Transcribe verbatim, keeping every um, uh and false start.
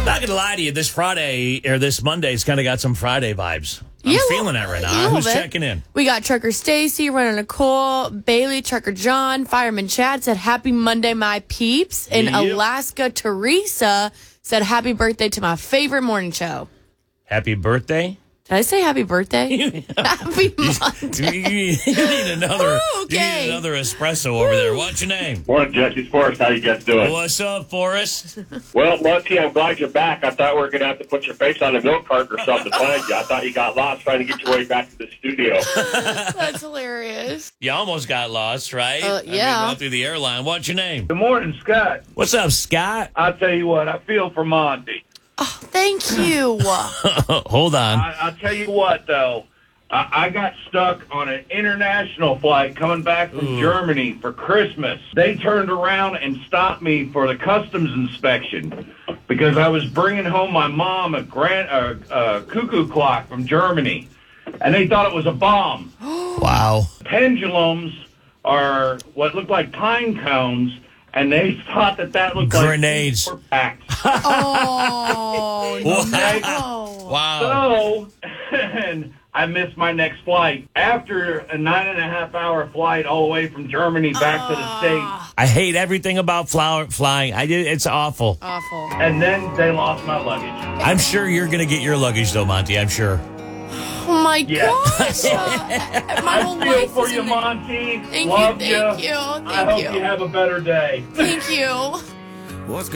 Not gonna lie to you, this Friday or this Monday's kind of got some Friday vibes. I'm Yeah, feeling that right now. a Who's bit. checking in? We got Trucker Stacy, Runner Nicole, Bailey, Trucker John, Fireman Chad said happy Monday, my peeps. In Yep. Alaska, Teresa said happy birthday to my favorite morning show. Happy birthday. Did I say happy birthday? Happy Monday. You need another. Ooh, okay. You need another espresso over there. What's your name? Morning, Jesse Forrest. How you guys doing? What's up, Forrest? Well, Monty, I'm glad you're back. I thought we were going to have to put your face on a milk carton or something to find you. I thought you got lost trying to get your way back to the studio. That's hilarious. You almost got lost, right? Uh, I mean, yeah. going through the airline. What's your name? Good morning, Scott. What's up, Scott? I'll tell you what, I feel for Monty. Oh, thank you. Hold on. I, I'll tell you what, though. I, I got stuck on an international flight coming back from Ooh. Germany for Christmas. They turned around and stopped me for the customs inspection because I was bringing home my mom a, grand, uh, uh, cuckoo clock from Germany, and they thought it was a bomb. Wow. Pendulums are what look like pine cones, and they thought that that looked Grenades. like four packs. Oh, Wow. no. Wow. So, and I missed my next flight. After a nine and a half hour flight all the way from Germany back to the States, I hate everything about flower, flying. I did. It's awful. Awful. and then they lost my luggage. I'm sure you're going to get your luggage, though, Monty. I'm sure. Oh, my Yeah. gosh. Uh, my whole I feel life for is you, in there. Monty. Thank Love you, thank you, I thank hope you. you have a better day. Thank you. What's